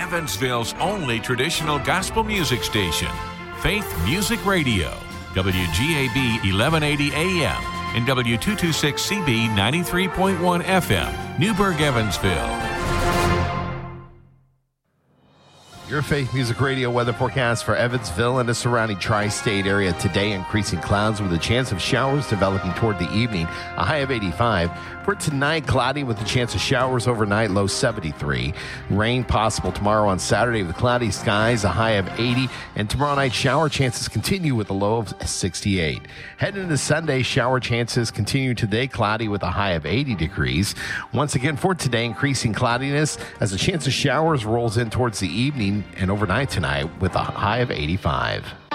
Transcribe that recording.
Evansville's only traditional gospel music station, Faith Music Radio, WGAB 1180 AM and W226CB 93.1 FM, Newburgh, Evansville. Your Faith Music Radio weather forecast for Evansville and the surrounding tri-state area today. Increasing clouds with a chance of showers developing toward the evening. A high of 85. For tonight, cloudy with a chance of showers overnight, low 73. Rain possible tomorrow on Saturday with cloudy skies, a high of 80. And tomorrow night, shower chances continue with a low of 68. Heading into Sunday, shower chances continue today, cloudy with a high of 80 degrees. Once again, for today, increasing cloudiness as a chance of showers rolls in towards the evening and overnight tonight with a high of 85.